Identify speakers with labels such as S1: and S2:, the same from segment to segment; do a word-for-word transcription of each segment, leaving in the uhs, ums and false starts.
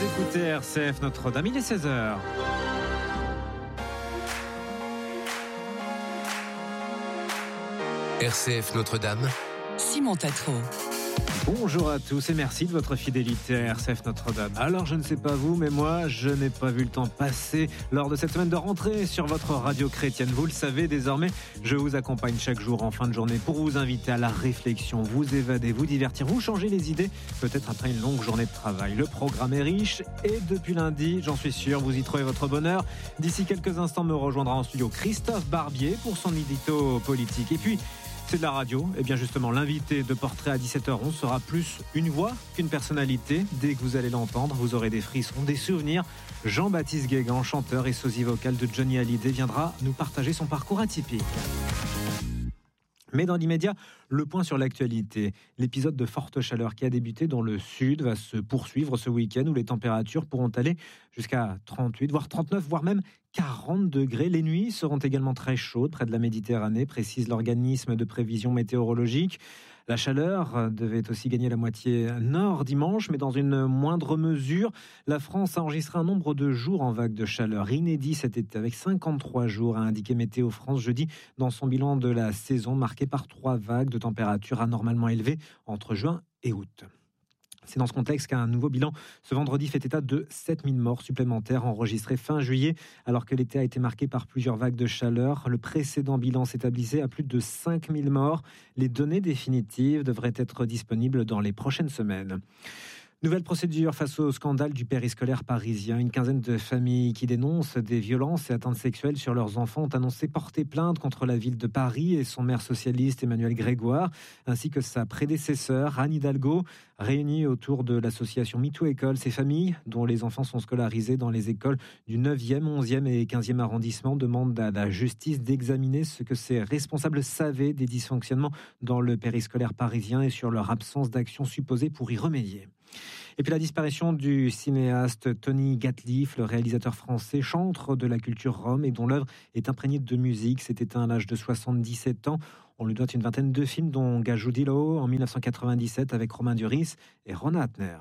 S1: écoutez R C F Notre-Dame, il est seize heures.
S2: R C F Notre-Dame,
S3: Simon Tatro.
S1: Bonjour à tous et merci de votre fidélité à R C F Notre-Dame. Alors je ne sais pas vous, mais moi je n'ai pas vu le temps passer lors de cette semaine de rentrée sur votre radio chrétienne. Vous le savez désormais, je vous accompagne chaque jour en fin de journée pour vous inviter à la réflexion, vous évader, vous divertir, vous changer les idées, peut-être après une longue journée de travail. Le programme est riche et depuis lundi, j'en suis sûr, vous y trouvez votre bonheur. D'ici quelques instants me rejoindra en studio Christophe Barbier pour son édito politique. Et puis, c'est de la radio. Et bien justement, l'invité de Portrait à dix-sept heures onze sera plus une voix qu'une personnalité. Dès que vous allez l'entendre, vous aurez des frissons, des souvenirs. Jean-Baptiste Guégan, chanteur et sosie vocal de Johnny Hallyday, viendra nous partager son parcours atypique. Mais dans l'immédiat, le point sur l'actualité. L'épisode de forte chaleur qui a débuté dans le sud va se poursuivre ce week-end où les températures pourront aller jusqu'à trente-huit, voire trente-neuf, voire même quarante degrés. Les nuits seront également très chaudes près de la Méditerranée, précise l'organisme de prévision météorologique. La chaleur devait aussi gagner la moitié nord dimanche, mais dans une moindre mesure. La France a enregistré un nombre de jours en vague de chaleur inédit cet été, avec cinquante-trois jours, a indiqué Météo France jeudi dans son bilan de la saison, marqué par trois vagues de température anormalement élevées entre juin et août. C'est dans ce contexte qu'un nouveau bilan ce vendredi fait état de sept mille morts supplémentaires enregistrés fin juillet, alors que l'été a été marqué par plusieurs vagues de chaleur. Le précédent bilan s'établissait à plus de cinq mille morts. Les données définitives devraient être disponibles dans les prochaines semaines. Nouvelle procédure face au scandale du périscolaire parisien. Une quinzaine de familles qui dénoncent des violences et atteintes sexuelles sur leurs enfants ont annoncé porter plainte contre la ville de Paris et son maire socialiste Emmanuel Grégoire, ainsi que sa prédécesseur Anne Hidalgo. Réunies autour de l'association MeToo École, ces familles, dont les enfants sont scolarisés dans les écoles du neuvième, onzième et quinzième arrondissement, demandent à la justice d'examiner ce que ces responsables savaient des dysfonctionnements dans le périscolaire parisien et sur leur absence d'action supposée pour y remédier. Et puis la disparition du cinéaste Tony Gatliff, le réalisateur français, chantre de la culture rome et dont l'œuvre est imprégnée de musique, s'est éteint à l'âge de soixante-dix-sept ans. On lui doit une vingtaine de films, dont Gajudilo en dix-neuf cent quatre-vingt-dix-sept avec Romain Duris et Ron Atner.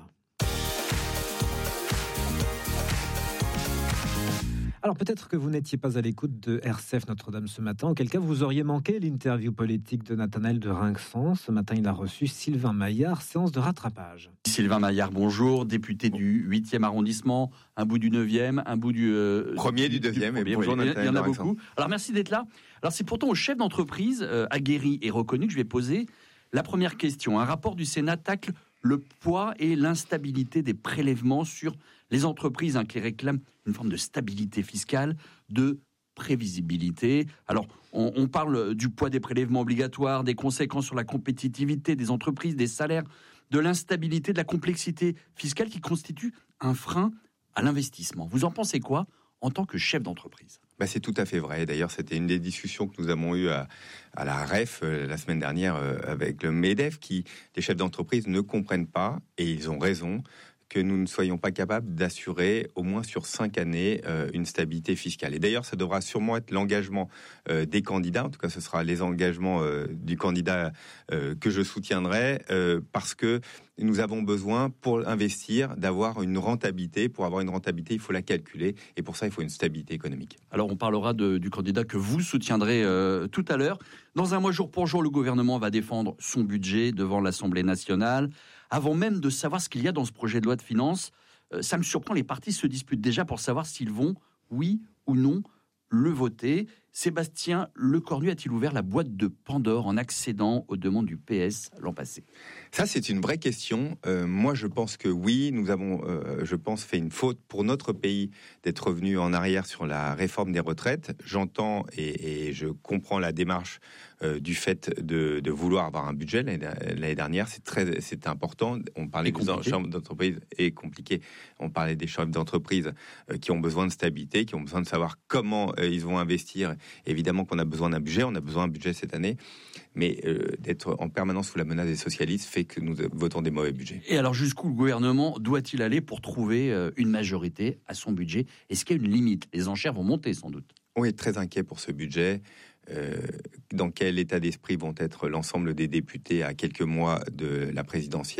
S1: Alors peut-être que vous n'étiez pas à l'écoute de R C F Notre-Dame ce matin, auquel cas vous auriez manqué l'interview politique de Nathanaël de Rinxan. Ce matin, il a reçu Sylvain Maillard, séance de rattrapage.
S4: Sylvain Maillard, bonjour, député du huitième arrondissement, un bout du neuvième, un bout du... Euh,
S5: premier du neuvième, et bonjour
S4: oui,
S5: Nathanaël.
S4: Il y en a beaucoup. Alors merci d'être là. Alors c'est pourtant au chef d'entreprise, euh, aguerri et reconnu, que je vais poser la première question. Un rapport du Sénat tacle le poids et l'instabilité des prélèvements sur les entreprises, hein, qui réclament une forme de stabilité fiscale, de prévisibilité. Alors, on, on parle du poids des prélèvements obligatoires, des conséquences sur la compétitivité des entreprises, des salaires, de l'instabilité, de la complexité fiscale qui constitue un frein à l'investissement. Vous en pensez quoi en tant que chef d'entreprise ?
S5: Bah, c'est tout à fait vrai. D'ailleurs, c'était une des discussions que nous avons eues à, à la R E F euh, la semaine dernière euh, avec le MEDEF, qui, les chefs d'entreprise ne comprennent pas, et ils ont raison, que nous ne soyons pas capables d'assurer au moins sur cinq années euh, une stabilité fiscale. Et d'ailleurs, ça devra sûrement être l'engagement euh, des candidats, en tout cas ce sera les engagements euh, du candidat euh, que je soutiendrai, euh, parce que nous avons besoin, pour investir, d'avoir une rentabilité. Pour avoir une rentabilité, il faut la calculer, et pour ça, il faut une stabilité économique.
S4: Alors, on parlera de, du candidat que vous soutiendrez euh, tout à l'heure. Dans un mois jour pour jour, le gouvernement va défendre son budget devant l'Assemblée nationale. Avant même de savoir ce qu'il y a dans ce projet de loi de finances, euh, ça me surprend, les partis se disputent déjà pour savoir s'ils vont, oui ou non, le voter. Sébastien Lecornu a-t-il ouvert la boîte de Pandore en accédant aux demandes du P S l'an passé ?
S5: Ça, c'est une vraie question. Euh, moi, je pense que oui, nous avons, euh, je pense, fait une faute pour notre pays d'être revenu en arrière sur la réforme des retraites. J'entends et, et je comprends la démarche euh, du fait de, de vouloir avoir un budget l'année, l'année dernière. C'est très, c'est important. On parlait des chambres d'entreprise et compliqué. On parlait des chambres d'entreprise euh, qui ont besoin de stabilité, qui ont besoin de savoir comment euh, ils vont investir. Évidemment qu'on a besoin d'un budget. On a besoin d'un budget cette année, mais euh, d'être en permanence sous la menace des socialistes fait que nous votons des mauvais budgets.
S4: Et alors, jusqu'où le gouvernement doit-il aller pour trouver une majorité à son budget ? Est-ce qu'il y a une limite ? Les enchères vont monter, sans doute.
S5: On est très inquiet pour ce budget. Euh, dans quel état d'esprit vont être l'ensemble des députés à quelques mois de la présidentielle ?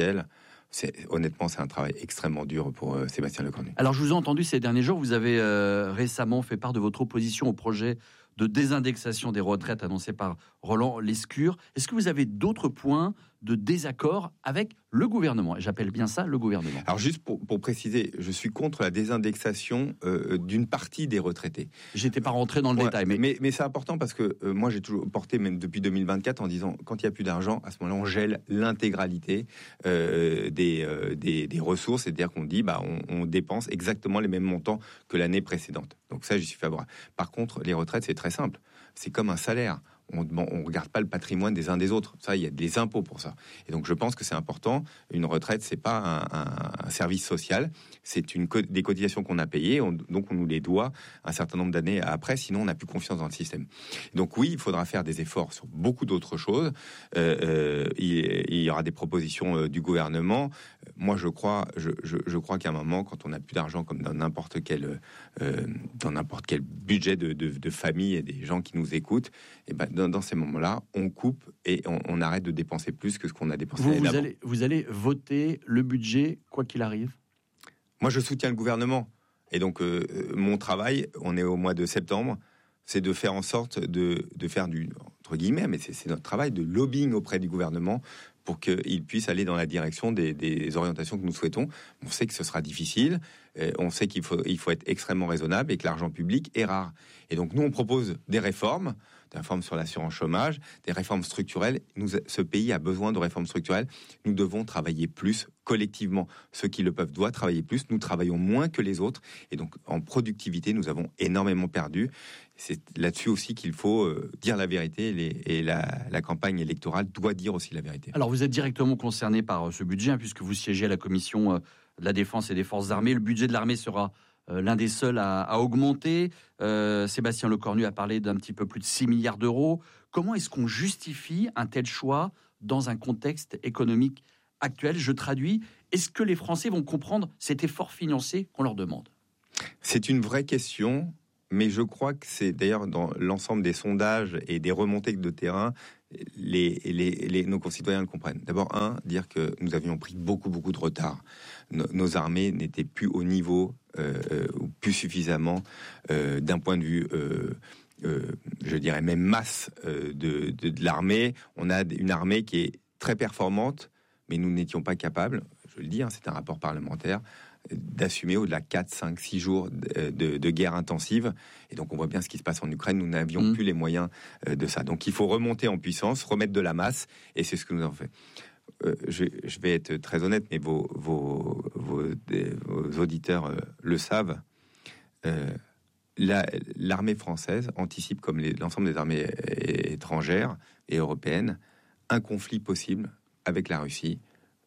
S5: c'est, honnêtement, c'est un travail extrêmement dur pour euh, Sébastien Lecornu.
S4: Alors, je vous ai entendu ces derniers jours, vous avez euh, récemment fait part de votre opposition au projet de désindexation des retraites annoncé par Roland Lescure. Est-ce que vous avez d'autres points de désaccord avec le gouvernement ? Et j'appelle bien ça le gouvernement.
S5: Alors juste pour, pour préciser, je suis contre la désindexation euh, d'une partie des retraités.
S4: J'étais pas rentré dans le
S5: Ouais,
S4: détail, mais...
S5: mais mais c'est important parce que euh, moi j'ai toujours porté, même depuis deux mille vingt-quatre, en disant quand il y a plus d'argent, à ce moment-là on gèle l'intégralité euh, des, euh, des des ressources, c'est-à-dire qu'on dit bah on, on dépense exactement les mêmes montants que l'année précédente. Donc ça, j'y suis favorable. Par contre, les retraites, c'est très simple. C'est comme un salaire. On ne regarde pas le patrimoine des uns des autres. Ça, il y a des impôts pour ça. Et donc, je pense que c'est important. Une retraite, c'est pas un, un, un service social. C'est une des cotisations qu'on a payées. On, donc, on nous les doit un certain nombre d'années après. Sinon, on n'a plus confiance dans le système. Donc, oui, il faudra faire des efforts sur beaucoup d'autres choses. Euh, euh, il, il y aura des propositions euh, du gouvernement. Moi, je crois, je, je, je crois qu'à un moment, quand on n'a plus d'argent, comme dans n'importe quel, euh, dans n'importe quel budget de, de, de famille et des gens qui nous écoutent, et ben, dans, dans ces moments-là, on coupe et on, on arrête de dépenser plus que ce qu'on a dépensé
S4: vous,
S5: l'année
S4: vous
S5: d'avant.
S4: allez, vous allez voter le budget, quoi qu'il arrive ?
S5: Moi, je soutiens le gouvernement. Et donc, euh, mon travail, on est au mois de septembre, c'est de faire en sorte de, de faire du, entre guillemets, mais c'est, c'est notre travail, de lobbying auprès du gouvernement pour qu'il puisse aller dans la direction des, des orientations que nous souhaitons. On sait que ce sera difficile, euh, on sait qu'il faut, il faut être extrêmement raisonnable et que l'argent public est rare. Et donc, nous, on propose des réformes, des réformes sur l'assurance chômage, des réformes structurelles. Nous, ce pays a besoin de réformes structurelles. Nous devons travailler plus collectivement. Ceux qui le peuvent doivent travailler plus. Nous travaillons moins que les autres. Et donc, en productivité, nous avons énormément perdu. C'est là-dessus aussi qu'il faut euh, dire la vérité. Les, et la, la campagne électorale doit dire aussi la vérité.
S4: Alors, vous êtes directement concerné par ce budget, hein, puisque vous siégez à la commission euh, de la Défense et des Forces armées. Le budget de l'armée sera euh, l'un des seuls à, à augmenter. Euh, Sébastien Lecornu a parlé d'un petit peu plus de six milliards d'euros. Comment est-ce qu'on justifie un tel choix dans un contexte économique actuel ? Je traduis. Est-ce que les Français vont comprendre cet effort financier qu'on leur demande ?
S5: C'est une vraie question. Mais je crois que c'est d'ailleurs dans l'ensemble des sondages et des remontées de terrain, les, les, les, nos concitoyens le comprennent. D'abord, un, dire que nous avions pris beaucoup, beaucoup de retard. Nos, nos armées n'étaient plus au niveau, euh, ou plus suffisamment, euh, d'un point de vue, euh, euh, je dirais même masse euh, de, de, de l'armée. On a une armée qui est très performante, mais nous n'étions pas capables, je le dis, hein, c'est un rapport parlementaire, d'assumer au-delà de quatre, cinq, six jours de, de, de guerre intensive. Et donc, on voit bien ce qui se passe en Ukraine. Nous n'avions mmh. plus les moyens de ça. Donc, il faut remonter en puissance, remettre de la masse, et c'est ce que nous avons fait. Euh, je, je vais être très honnête, mais vos, vos, vos, vos auditeurs euh, le savent. Euh, la, l'armée française anticipe, comme les, l'ensemble des armées étrangères et européennes, un conflit possible avec la Russie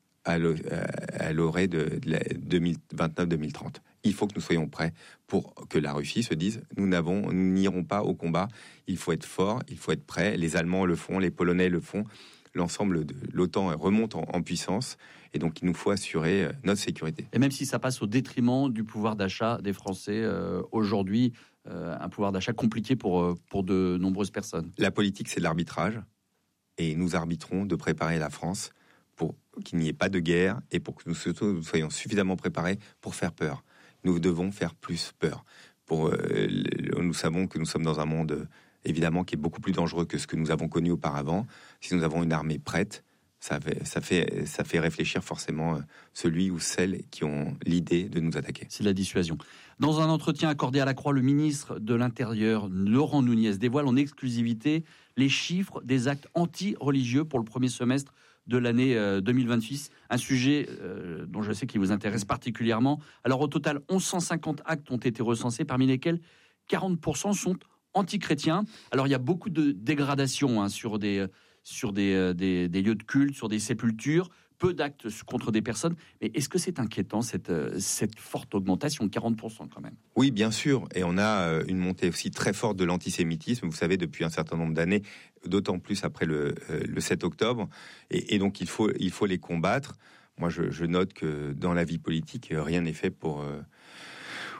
S5: à l'orée de deux mille vingt-neuf deux mille trente. Il faut que nous soyons prêts pour que la Russie se dise nous n'avons, nous n'irons pas au combat. Il faut être fort, il faut être prêt. Les Allemands le font, les Polonais le font. L'ensemble de l'OTAN remonte en, en puissance et donc il nous faut assurer notre sécurité.
S4: Et même si ça passe au détriment du pouvoir d'achat des Français euh, aujourd'hui, euh, un pouvoir d'achat compliqué pour, pour de nombreuses personnes.
S5: La politique, c'est de l'arbitrage et nous arbitrons de préparer la France pour qu'il n'y ait pas de guerre et pour que nous, surtout, nous soyons suffisamment préparés pour faire peur. Nous devons faire plus peur. Pour, euh, nous savons que nous sommes dans un monde, euh, évidemment, qui est beaucoup plus dangereux que ce que nous avons connu auparavant. Si nous avons une armée prête, ça fait, ça fait, ça fait réfléchir forcément euh, celui ou celles qui ont l'idée de nous attaquer.
S4: C'est de la dissuasion. Dans un entretien accordé à la Croix, le ministre de l'Intérieur, Laurent Nunez, dévoile en exclusivité les chiffres des actes anti-religieux pour le premier semestre de l'année deux mille vingt-six, un sujet euh, dont je sais qu'il vous intéresse particulièrement. Alors au total, mille cent cinquante actes ont été recensés, parmi lesquels quarante pour cent sont anti-chrétiens. Alors il y a beaucoup de dégradation hein, sur, des, sur des, des, des lieux de culte, sur des sépultures, peu d'actes contre des personnes. Mais est-ce que c'est inquiétant, cette, cette forte augmentation de quarante pour cent quand même ?
S5: Oui, bien sûr. Et on a une montée aussi très forte de l'antisémitisme, vous savez, depuis un certain nombre d'années, d'autant plus après le, le sept octobre. Et, et donc, il faut, il faut les combattre. Moi, je, je note que dans la vie politique, rien n'est fait pour... Euh,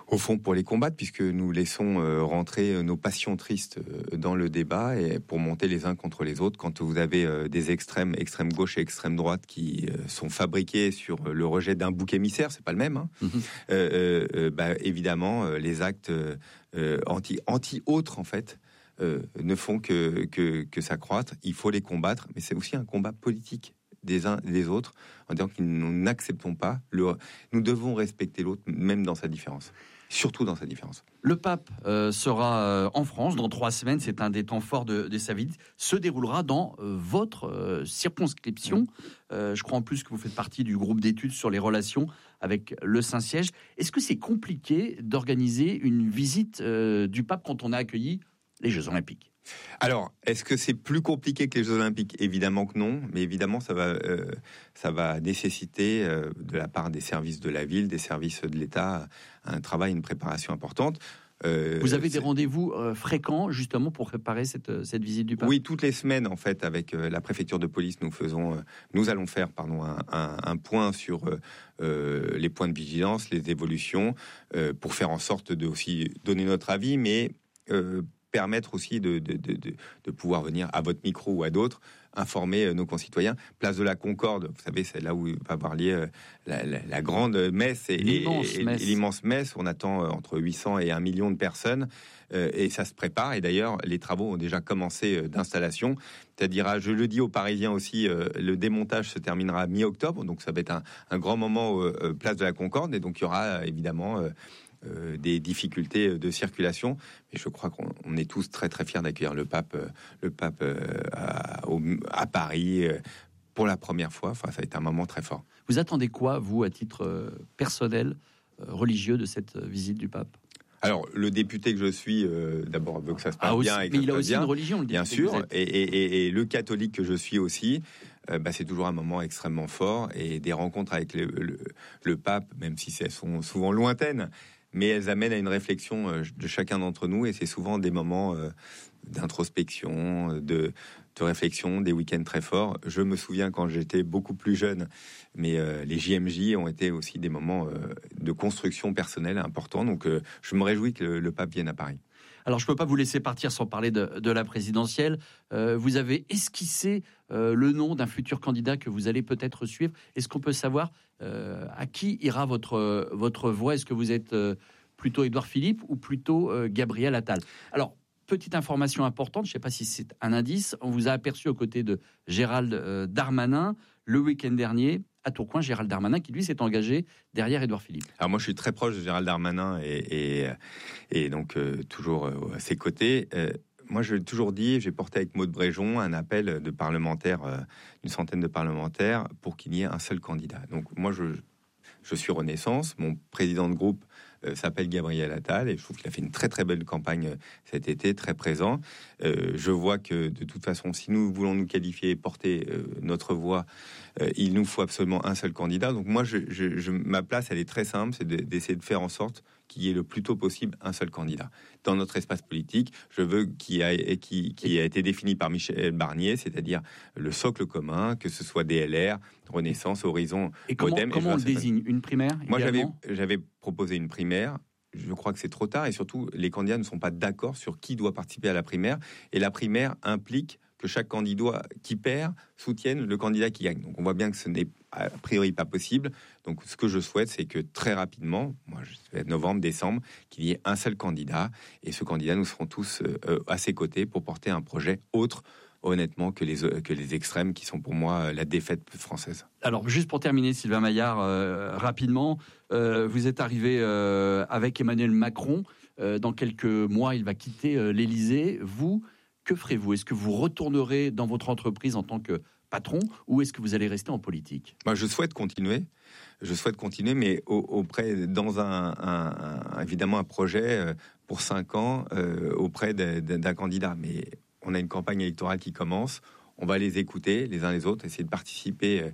S5: au fond, pour les combattre, puisque nous laissons euh, rentrer nos passions tristes euh, dans le débat et pour monter les uns contre les autres. Quand vous avez euh, des extrêmes, extrême gauche et extrême droite qui euh, sont fabriqués sur le rejet d'un bouc émissaire, c'est pas le même. Hein. Mmh. Euh, euh, bah, évidemment, euh, les actes euh, anti anti autres en fait. Euh, ne font que, que, que s'accroître. Il faut les combattre, mais c'est aussi un combat politique des uns et des autres, en disant que nous n'acceptons pas, le, nous devons respecter l'autre, même dans sa différence, surtout dans sa différence.
S4: Le pape euh, sera euh, en France dans trois semaines, c'est un des temps forts de, de sa vie, se déroulera dans euh, votre euh, circonscription. Mmh. Euh, je crois en plus que vous faites partie du groupe d'études sur les relations avec le Saint-Siège. Est-ce que c'est compliqué d'organiser une visite euh, du pape quand on a accueilli les Jeux Olympiques?
S5: Alors, est-ce que c'est plus compliqué que les Jeux Olympiques? Évidemment que non, mais évidemment, ça va, euh, ça va nécessiter euh, de la part des services de la ville, des services de l'État, un travail, une préparation importante.
S4: Euh, Vous avez des rendez-vous euh, fréquents justement pour préparer cette, cette visite du pape?
S5: Oui, toutes les semaines en fait, avec euh, la préfecture de police, nous faisons, euh, nous allons faire, pardon, un, un, un point sur euh, les points de vigilance, les évolutions, euh, pour faire en sorte de aussi donner notre avis, mais euh, permettre aussi de, de, de, de, de pouvoir venir à votre micro ou à d'autres informer nos concitoyens. Place de la Concorde, vous savez, c'est là où va avoir lieu la, la, la grande messe et l'immense et, messe. Et, et l'immense messe. On attend entre huit cents et un million de personnes euh, et ça se prépare. Et d'ailleurs, les travaux ont déjà commencé d'installation. C'est-à-dire, je le dis aux Parisiens aussi, euh, le démontage se terminera mi-octobre, donc ça va être un, un grand moment euh, place de la Concorde. Et donc, il y aura évidemment euh, Euh, des difficultés de circulation, mais je crois qu'on on est tous très très fiers d'accueillir le pape, euh, le pape euh, à, au, à Paris euh, pour la première fois. Enfin, ça va être un moment très fort.
S4: Vous attendez quoi, vous, à titre euh, personnel, euh, religieux, de cette euh, visite du pape?
S5: Alors, le député que je suis, euh, d'abord, veut que ça se passe
S4: ah,
S5: bien.
S4: Aussi,
S5: et que
S4: mais
S5: ça
S4: il a
S5: passe
S4: aussi
S5: bien,
S4: une religion, le
S5: bien sûr. Et, et, et, et le catholique que je suis aussi, euh, bah, c'est toujours un moment extrêmement fort. Et des rencontres avec le, le, le pape, même si elles sont souvent lointaines, mais elles amènent à une réflexion de chacun d'entre nous, et c'est souvent des moments euh, d'introspection, de, de réflexion, des week-ends très forts. Je me souviens quand j'étais beaucoup plus jeune, mais euh, les J M J ont été aussi des moments euh, de construction personnelle importants, donc euh, je me réjouis que le, le pape vienne à Paris.
S4: Alors, je ne peux pas vous laisser partir sans parler de, de la présidentielle. Euh, vous avez esquissé euh, le nom d'un futur candidat que vous allez peut-être suivre. Est-ce qu'on peut savoir euh, à qui ira votre, votre voix? Est-ce que vous êtes euh, plutôt Édouard Philippe ou plutôt euh, Gabriel Attal? Alors, petite information importante, je ne sais pas si c'est un indice, on vous a aperçu aux côtés de Gérald euh, Darmanin le week-end dernier à Tourcoing. Gérald Darmanin qui, lui, s'est engagé derrière Édouard Philippe.
S5: Alors moi, je suis très proche de Gérald Darmanin et, et, et donc euh, toujours euh, à ses côtés. Euh, moi, je l'ai toujours dit, j'ai porté avec Maud Bréjon un appel de parlementaires, euh, une centaine de parlementaires, pour qu'il y ait un seul candidat. Donc moi, je, je suis Renaissance, mon président de groupe Euh, s'appelle Gabriel Attal et je trouve qu'il a fait une très très belle campagne euh, cet été, très présent. Euh, je vois que de toute façon, si nous voulons nous qualifier et porter euh, notre voix, euh, il nous faut absolument un seul candidat. Donc moi, je, je, je, ma place, elle est très simple, c'est de, d'essayer de faire en sorte qu'il y ait le plus tôt possible un seul candidat. Dans notre espace politique, je veux qu'il ait, qui, qui a été défini par Michel Barnier, c'est-à-dire le socle commun, que ce soit D L R, Renaissance, Horizon,
S4: et comment,
S5: Modem.
S4: Comment et on le désigne? Une primaire?
S5: Moi, j'avais, j'avais proposé une primaire. Je crois que c'est trop tard et surtout, les candidats ne sont pas d'accord sur qui doit participer à la primaire. Et la primaire implique que chaque candidat qui perd soutienne le candidat qui gagne. Donc on voit bien que ce n'est a priori pas possible. Donc ce que je souhaite, c'est que très rapidement, moi je souhaite novembre, décembre, qu'il y ait un seul candidat. Et ce candidat, nous serons tous euh, à ses côtés pour porter un projet autre, honnêtement, que les, que les extrêmes qui sont pour moi la défaite française.
S4: Alors, juste pour terminer, Sylvain Maillard, euh, rapidement, euh, vous êtes arrivé euh, avec Emmanuel Macron. Euh, dans quelques mois, il va quitter euh, l'Élysée. Vous, que ferez-vous? Est-ce que vous retournerez dans votre entreprise en tant que patron ou est-ce que vous allez rester en politique?
S5: Moi, je souhaite continuer. Je souhaite continuer, mais au, auprès, dans un, un, un, évidemment, un projet pour cinq ans euh, auprès de, de, d'un candidat. Mais on a une campagne électorale qui commence. On va les écouter les uns les autres, essayer de participer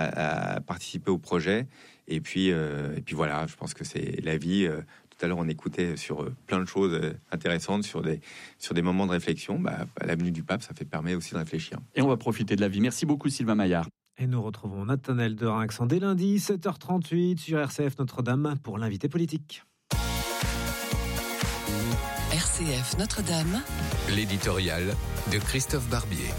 S5: à, à participer au projet. Et puis, euh, et puis voilà, je pense que c'est la vie. Euh, tout à l'heure, on écoutait sur euh, plein de choses euh, intéressantes, sur des, sur des moments de réflexion. Bah, à l'avenue du Pape, ça fait permet aussi de réfléchir.
S4: Et on va profiter de la vie. Merci beaucoup, Sylvain Maillard.
S1: Et nous retrouvons Nathanaël Derinx dès lundi, sept heures trente-huit sur R C F Notre-Dame pour l'invité politique.
S2: R C F Notre-Dame,
S3: l'éditorial de Christophe Barbier.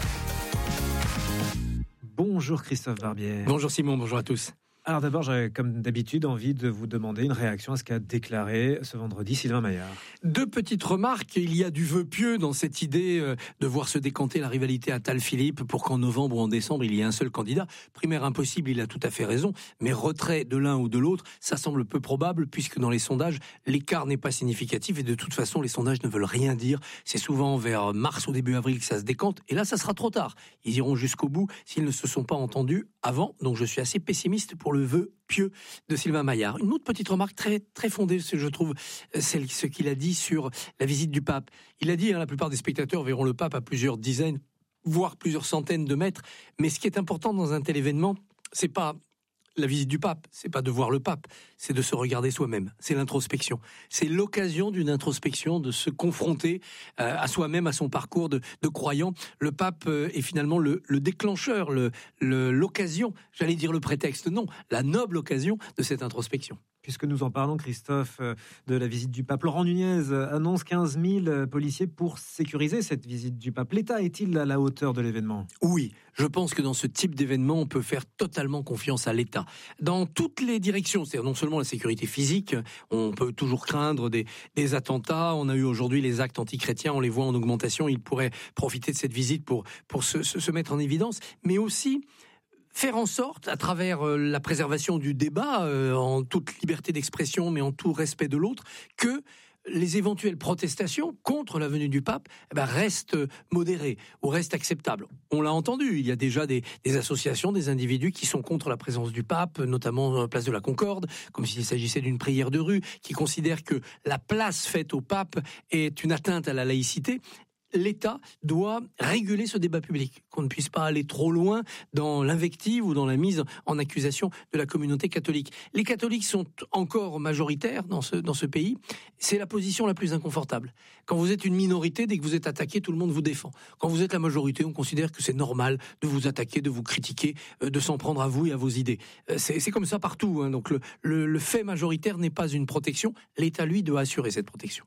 S1: Bonjour Christophe Barbier.
S6: Bonjour Simon, bonjour à tous.
S1: Alors d'abord, j'avais comme d'habitude envie de vous demander une réaction à ce qu'a déclaré ce vendredi Sylvain Maillard.
S6: Deux petites remarques. Il y a du vœu pieux dans cette idée de voir se décanter la rivalité Attal-Philippe pour qu'en novembre ou en décembre, il y ait un seul candidat. Primaire impossible, il a tout à fait raison. Mais retrait de l'un ou de l'autre, ça semble peu probable puisque dans les sondages, l'écart n'est pas significatif et de toute façon, les sondages ne veulent rien dire. C'est souvent vers mars ou début avril que ça se décante. Et là, ça sera trop tard. Ils iront jusqu'au bout s'ils ne se sont pas entendus avant. Donc je suis assez pessimiste pour le le vœu pieux de Sylvain Maillard. Une autre petite remarque très, très fondée, je trouve, c'est ce qu'il a dit sur la visite du pape. Il a dit, hein, la plupart des spectateurs verront le pape à plusieurs dizaines, voire plusieurs centaines de mètres. Mais ce qui est important dans un tel événement, c'est pas la visite du pape, c'est pas de voir le pape, c'est de se regarder soi-même. C'est l'introspection. C'est l'occasion d'une introspection, de se confronter euh, à soi-même, à son parcours de, de croyant. Le pape euh, est finalement le, le déclencheur, le, le, l'occasion, j'allais dire le prétexte, non, la noble occasion de cette introspection.
S1: Puisque nous en parlons, Christophe, de la visite du pape, Laurent Nunez annonce quinze mille policiers pour sécuriser cette visite du pape. L'État est-il à la hauteur de l'événement ?
S6: Oui, je pense que dans ce type d'événement, on peut faire totalement confiance à l'État. Dans toutes les directions, c'est-à-dire non seulement la sécurité physique, on peut toujours craindre des, des attentats. On a eu aujourd'hui les actes antichrétiens, on les voit en augmentation. Ils pourraient profiter de cette visite pour, pour se, se, se mettre en évidence, mais aussi faire en sorte, à travers euh, la préservation du débat, euh, en toute liberté d'expression, mais en tout respect de l'autre, que les éventuelles protestations contre la venue du pape eh ben, restent modérées ou restent acceptables. On l'a entendu, il y a déjà des, des associations, des individus qui sont contre la présence du pape, notamment à la place de la Concorde, comme s'il s'agissait d'une prière de rue, qui considèrent que la place faite au pape est une atteinte à la laïcité. L'État doit réguler ce débat public, qu'on ne puisse pas aller trop loin dans l'invective ou dans la mise en accusation de la communauté catholique. Les catholiques sont encore majoritaires dans ce, dans ce pays. C'est la position la plus inconfortable. Quand vous êtes une minorité, dès que vous êtes attaqué, tout le monde vous défend. Quand vous êtes la majorité, on considère que c'est normal de vous attaquer, de vous critiquer, de s'en prendre à vous et à vos idées. C'est, c'est comme ça partout, hein. Donc le, le, le fait majoritaire n'est pas une protection. L'État, lui, doit assurer cette protection.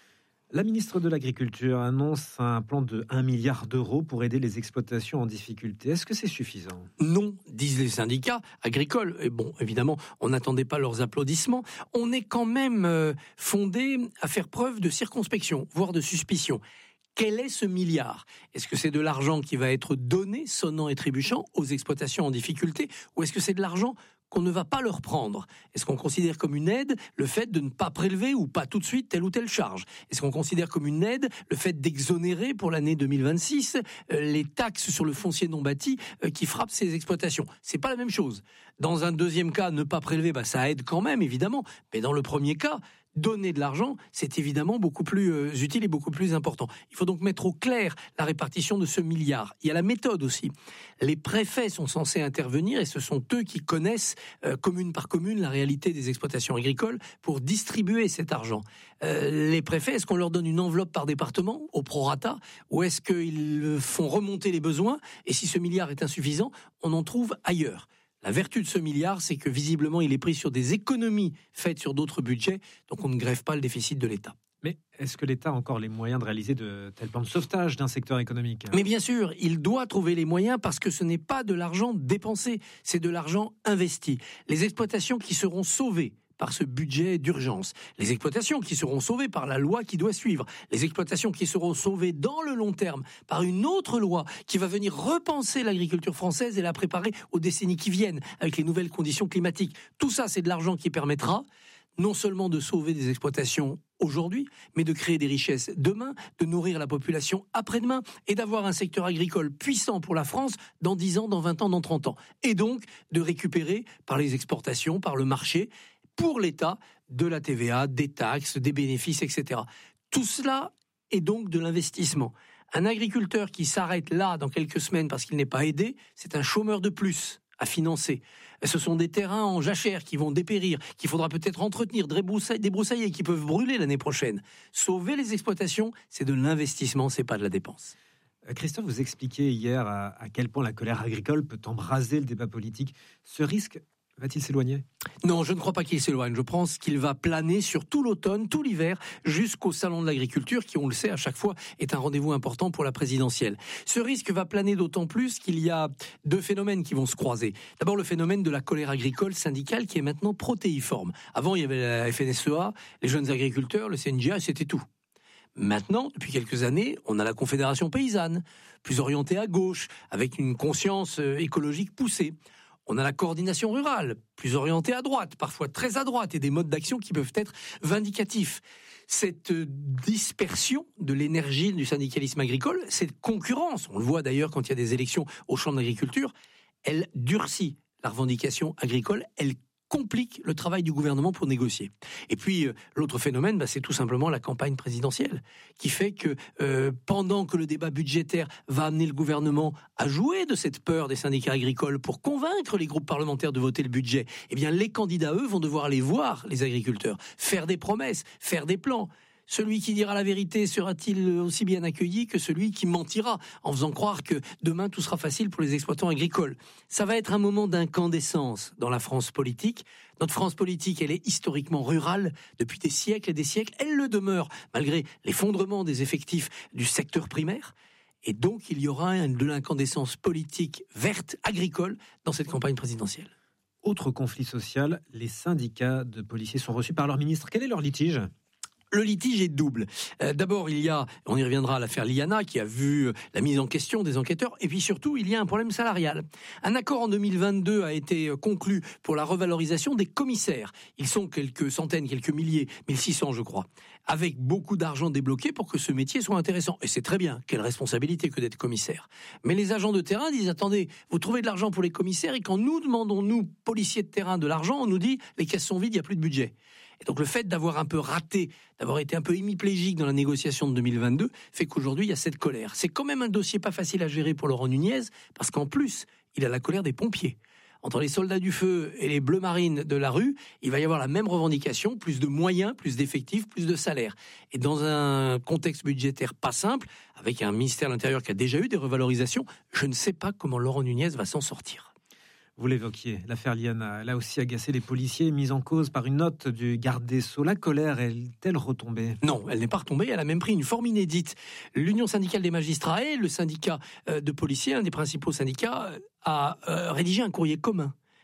S1: La ministre de l'Agriculture annonce un plan de un milliard d'euros pour aider les exploitations en difficulté. Est-ce que c'est suffisant ?
S6: Non, disent les syndicats agricoles. Et bon, évidemment, on n'attendait pas leurs applaudissements. On est quand même euh, fondé à faire preuve de circonspection, voire de suspicion. Quel est ce milliard ? Est-ce que c'est de l'argent qui va être donné, sonnant et trébuchant, aux exploitations en difficulté ? Ou est-ce que c'est de l'argent qu'on ne va pas leur prendre ? Est-ce qu'on considère comme une aide le fait de ne pas prélever ou pas tout de suite telle ou telle charge ? Est-ce qu'on considère comme une aide le fait d'exonérer pour l'année deux mille vingt-six euh, les taxes sur le foncier non bâti euh, qui frappent ces exploitations ? C'est pas la même chose. Dans un deuxième cas, ne pas prélever, bah, ça aide quand même, évidemment. Mais dans le premier cas, donner de l'argent, c'est évidemment beaucoup plus euh, utile et beaucoup plus important. Il faut donc mettre au clair la répartition de ce milliard. Il y a la méthode aussi. Les préfets sont censés intervenir et ce sont eux qui connaissent euh, commune par commune la réalité des exploitations agricoles pour distribuer cet argent. Euh, les préfets, est-ce qu'on leur donne une enveloppe par département au prorata ou est-ce qu'ils font remonter les besoins et si ce milliard est insuffisant, on en trouve ailleurs ? La vertu de ce milliard, c'est que visiblement, il est pris sur des économies faites sur d'autres budgets, donc on ne grève pas le déficit de l'État.
S1: Mais est-ce que l'État a encore les moyens de réaliser de tels plans de sauvetage d'un secteur économique ?
S6: Mais bien sûr, il doit trouver les moyens parce que ce n'est pas de l'argent dépensé, c'est de l'argent investi. Les exploitations qui seront sauvées par ce budget d'urgence, les exploitations qui seront sauvées par la loi qui doit suivre, les exploitations qui seront sauvées dans le long terme par une autre loi qui va venir repenser l'agriculture française et la préparer aux décennies qui viennent avec les nouvelles conditions climatiques. Tout ça, c'est de l'argent qui permettra non seulement de sauver des exploitations aujourd'hui, mais de créer des richesses demain, de nourrir la population après-demain et d'avoir un secteur agricole puissant pour la France dans dix ans, dans vingt ans, dans trente ans. Et donc de récupérer par les exportations, par le marché, pour l'État, de la T V A, des taxes, des bénéfices, et cetera. Tout cela est donc de l'investissement. Un agriculteur qui s'arrête là dans quelques semaines parce qu'il n'est pas aidé, c'est un chômeur de plus à financer. Ce sont des terrains en jachère qui vont dépérir, qu'il faudra peut-être entretenir, débroussailler, qui peuvent brûler l'année prochaine. Sauver les exploitations, c'est de l'investissement, c'est pas de la dépense.
S1: Christophe, vous expliquiez hier à, à quel point la colère agricole peut embraser le débat politique. Ce risque va-t-il s'éloigner ?
S6: Non, je ne crois pas qu'il s'éloigne. Je pense qu'il va planer sur tout l'automne, tout l'hiver, jusqu'au salon de l'agriculture, qui, on le sait, à chaque fois, est un rendez-vous important pour la présidentielle. Ce risque va planer d'autant plus qu'il y a deux phénomènes qui vont se croiser. D'abord, le phénomène de la colère agricole syndicale qui est maintenant protéiforme. Avant, il y avait la F N S E A, les jeunes agriculteurs, le C N J A, c'était tout. Maintenant, depuis quelques années, on a la Confédération paysanne, plus orientée à gauche, avec une conscience écologique poussée. On a la coordination rurale, plus orientée à droite, parfois très à droite, et des modes d'action qui peuvent être vindicatifs. Cette dispersion de l'énergie du syndicalisme agricole, cette concurrence, on le voit d'ailleurs quand il y a des élections aux chambres d'agriculture, elle durcit la revendication agricole, elle complique le travail du gouvernement pour négocier. Et puis, euh, l'autre phénomène, bah, c'est tout simplement la campagne présidentielle, qui fait que euh, pendant que le débat budgétaire va amener le gouvernement à jouer de cette peur des syndicats agricoles pour convaincre les groupes parlementaires de voter le budget, eh bien, les candidats, eux, vont devoir aller voir les agriculteurs, faire des promesses, faire des plans. Celui qui dira la vérité sera-t-il aussi bien accueilli que celui qui mentira en faisant croire que demain tout sera facile pour les exploitants agricoles ? Ça va être un moment d'incandescence dans la France politique. Notre France politique, elle est historiquement rurale depuis des siècles et des siècles. Elle le demeure malgré l'effondrement des effectifs du secteur primaire. Et donc, il y aura de l'incandescence politique verte, agricole, dans cette campagne présidentielle.
S1: Autre conflit social, les syndicats de policiers sont reçus par leur ministre. Quel est leur litige ?
S6: Le litige est double. Euh, d'abord, il y a, on y reviendra à l'affaire Liana, qui a vu euh, la mise en question des enquêteurs, et puis surtout, il y a un problème salarial. Un accord en deux mille vingt-deux a été euh, conclu pour la revalorisation des commissaires. Ils sont quelques centaines, quelques milliers, mille six cents je crois, avec beaucoup d'argent débloqué pour que ce métier soit intéressant. Et c'est très bien, quelle responsabilité que d'être commissaire. Mais les agents de terrain disent, attendez, vous trouvez de l'argent pour les commissaires, et quand nous demandons, nous, policiers de terrain, de l'argent, on nous dit, les caisses sont vides, il n'y a plus de budget. Et donc le fait d'avoir un peu raté, d'avoir été un peu hémiplégique dans la négociation de deux mille vingt-deux, fait qu'aujourd'hui il y a cette colère. C'est quand même un dossier pas facile à gérer pour Laurent Nunez, parce qu'en plus, il a la colère des pompiers. Entre les soldats du feu et les bleus marines de la rue, il va y avoir la même revendication, plus de moyens, plus d'effectifs, plus de salaires. Et dans un contexte budgétaire pas simple, avec un ministère de l'Intérieur qui a déjà eu des revalorisations, je ne sais pas comment Laurent Nunez va s'en sortir.
S1: Vous l'évoquiez, l'affaire Liana, elle a aussi agacé les policiers, mise en cause par une note du garde des Sceaux. La colère est-elle retombée ?
S6: Non, elle n'est pas retombée, elle a même pris une forme inédite. L'Union syndicale des magistrats et le syndicat de policiers, un des principaux syndicats, a rédigé un courrier commun